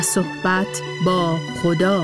صحبت با خدا.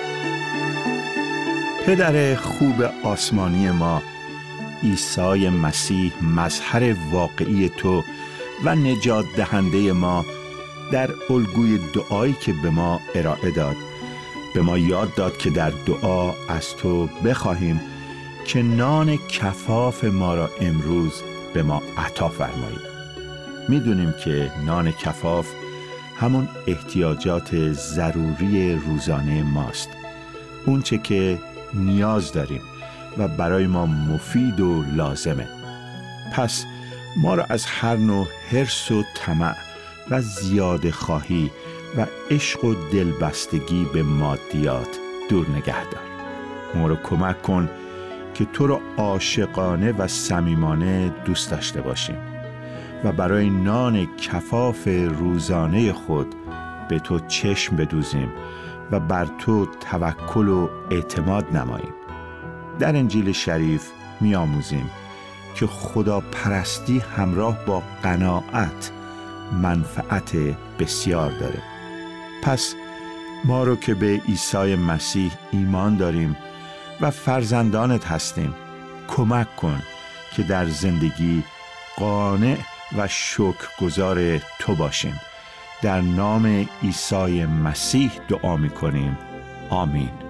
پدر خوب آسمانی ما، عیسی مسیح مظهر واقعی تو و نجات دهنده ما، در الگوی دعایی که به ما ارائه داد به ما یاد داد که در دعا از تو بخواهیم که نان کفاف ما را امروز به ما عطا فرمایید. میدونیم که نان کفاف همون احتیاجات ضروری روزانه ماست، اون چه که نیاز داریم و برای ما مفید و لازمه. پس ما را از هر نوع حرص و طمع و زیاده خواهی و عشق و دلبستگی به مادیات دور نگه دار. ما را کمک کن که تو را عاشقانه و صمیمانه دوست داشته باشیم و برای نان کفاف روزانه خود به تو چشم بدوزیم و بر تو توکل و اعتماد نماییم. در انجیل شریف می‌آموزیم که خدا پرستی همراه با قناعت منفعت بسیار داره. پس ما رو که به عیسی مسیح ایمان داریم و فرزندانت هستیم، کمک کن که در زندگی قانع و شکرگزار تو باشیم. در نام عیسی مسیح دعا می‌کنیم. آمین.